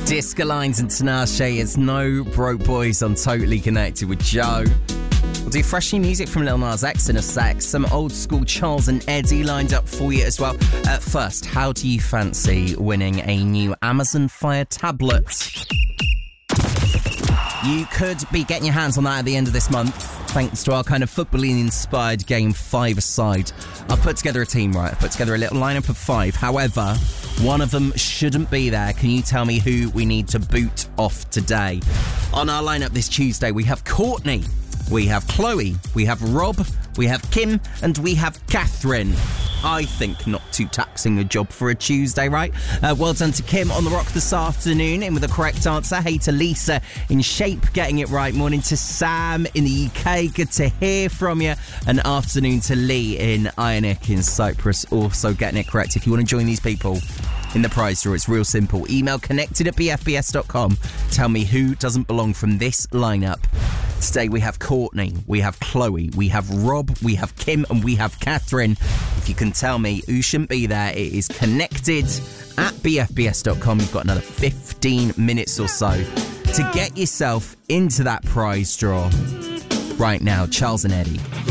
Disco Lines and Tinashe. It's No Broke Boys on Totally Connected with Joe. We'll do fresh new music from Lil Nas X in a sec. Some old school Charles and Eddie lined up for you as well. First, how do you fancy winning a new Amazon Fire tablet? You could be getting your hands on that at the end of this month, thanks to our kind of footballing-inspired game 5-a-side. I've put together a team, right? I've put together a little lineup of 5. However, one of them shouldn't be there. Can you tell me who we need to boot off today? On our lineup this Tuesday, we have Courtney, we have Chloe, we have Rob, we have Kim, and we have Catherine. I think not too taxing a job for a Tuesday, right? Well done to Kim on the rock this afternoon, in with the correct answer. Hey to Lisa in Shape getting it right. Morning to Sam in the UK. Good to hear from you. And afternoon to Lee in Ionic in Cyprus, also getting it correct. If you want to join these people in the prize draw, it's real simple. Email connected@bfbs.com. Tell me who doesn't belong from this lineup. Today we have Courtney, we have Chloe, we have Rob, we have Kim, and we have Catherine. If you can tell me who shouldn't be there, it is connected@bfbs.com. You've got another 15 minutes or so to get yourself into that prize draw. Right now, Charles and Eddie.